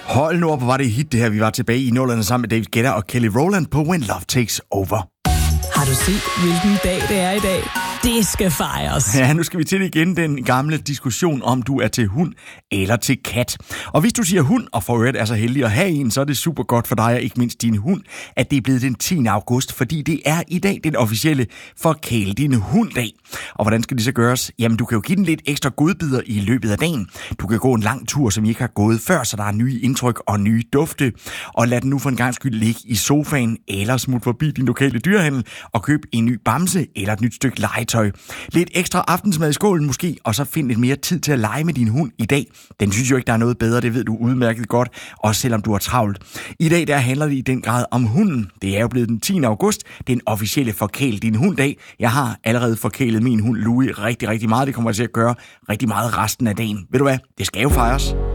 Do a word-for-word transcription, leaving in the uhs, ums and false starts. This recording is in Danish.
Hold nu op, hvor var det hit det her. Vi var tilbage i nullerne sammen med David Guetta og Kelly Rowland på When Love Takes Over. Har du set, hvilken dag det er i dag? Det skal fejres. Ja, nu skal vi til igen den gamle diskussion om du er til hund eller til kat. Og hvis du siger hund, og for øvrigt er så heldig at have en, så er det super godt for dig og ikke mindst din hund, at det er blevet den tiende august, fordi det er i dag den officielle Forkæl din hund-dag. Og hvordan skal det så gøres? Jamen, du kan jo give den lidt ekstra godbidder i løbet af dagen. Du kan gå en lang tur, som I ikke har gået før, så der er nye indtryk og nye dufte. Og lad den nu for en gang skyld ligge i sofaen, eller smut forbi din lokale dyrehandel og køb en ny bamse eller et nyt stykke legetøj. Lidt ekstra aftensmad i skålen måske, og så find lidt mere tid til at lege med din hund i dag. Den synes jo ikke, der er noget bedre, det ved du udmærket godt, også selvom du er travlt. I dag der handler det i den grad om hunden. Det er jo blevet den tiende august, den officielle Forkæl din hund-dag. Jeg har allerede forkælet min hund Louis rigtig, rigtig meget. Det kommer jeg til at gøre rigtig meget resten af dagen. Ved du hvad? Det skal jo fejres.